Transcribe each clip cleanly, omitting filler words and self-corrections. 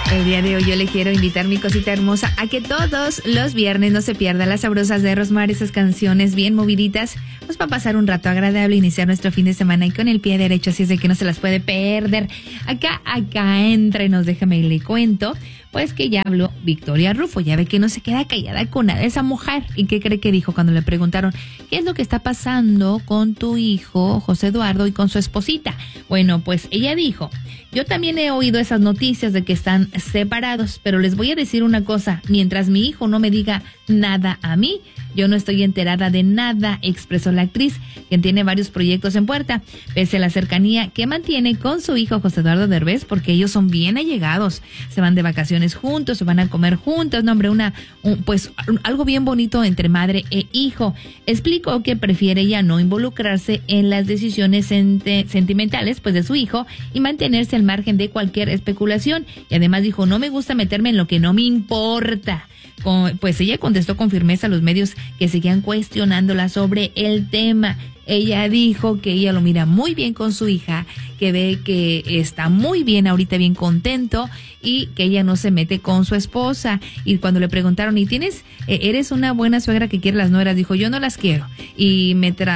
El día de hoy yo le quiero invitar, mi cosita hermosa, a que todos los viernes no se pierdan las sabrosas de Rosmar, esas canciones bien moviditas, pues para pasar un rato agradable, iniciar nuestro fin de semana y con el pie derecho, así es de que no se las puede perder. Acá entre nos, déjame y le cuento, pues que ya habló Victoria Rufo, ya ve que no se queda callada con nada esa mujer. ¿Y qué cree que dijo cuando le preguntaron qué es lo que está pasando con tu hijo José Eduardo y con su esposita? Bueno, pues ella dijo: yo también he oído esas noticias de que están separados, pero les voy a decir una cosa, mientras mi hijo no me diga nada a mí, yo no estoy enterada de nada, expresó la actriz, quien tiene varios proyectos en puerta, pese a la cercanía que mantiene con su hijo José Eduardo Derbez, porque ellos son bien allegados, se van de vacaciones juntos, se van a comer juntos, no hombre, pues algo bien bonito entre madre e hijo. Explicó que prefiere ya no involucrarse en las decisiones sentimentales pues de su hijo y mantenerse al margen de cualquier especulación, y además dijo: no me gusta meterme en lo que no me importa. Pues ella contestó con firmeza a los medios que seguían cuestionándola sobre el tema. Ella dijo que ella lo mira muy bien con su hija, que ve que está muy bien ahorita, bien contento, y que ella no se mete con su esposa. Y cuando le preguntaron: ¿y eres una buena suegra que quiere las nueras? Dijo: yo no las quiero y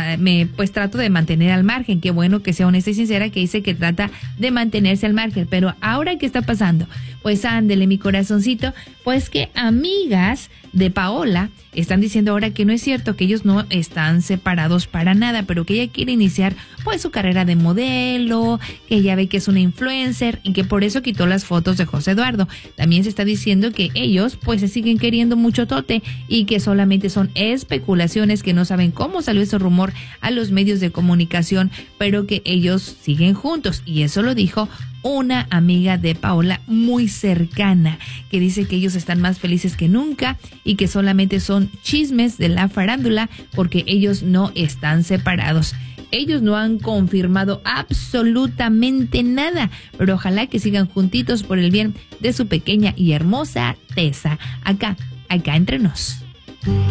pues trato de mantener al margen. Qué bueno que sea honesta y sincera, que dice que trata de mantenerse al margen. Pero ahora, ¿qué está pasando? Pues ándele, mi corazoncito, pues que amigas de Paola están diciendo ahora que no es cierto, que ellos no están separados para nada, pero que ella quiere iniciar pues su carrera de modelo, que ella ve que es una influencer y que por eso quitó las fotos de José Eduardo. También se está diciendo que ellos pues se siguen queriendo mucho tote y que solamente son especulaciones, que no saben cómo salió ese rumor a los medios de comunicación, pero que ellos siguen juntos, y eso lo dijo una amiga de Paola muy cercana, que dice que ellos están más felices que nunca y que solamente son chismes de la farándula porque ellos no están separados. Ellos no han confirmado absolutamente nada, pero ojalá que sigan juntitos por el bien de su pequeña y hermosa Tessa. Acá entre nos.